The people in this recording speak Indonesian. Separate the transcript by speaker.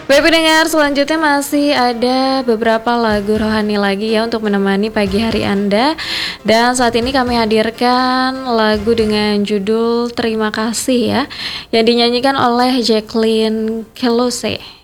Speaker 1: Baik pendengar, selanjutnya masih ada beberapa lagu rohani lagi ya untuk menemani pagi hari Anda. Dan saat ini kami hadirkan lagu dengan judul Terima Kasih ya, yang dinyanyikan oleh Jacqueline Kelose.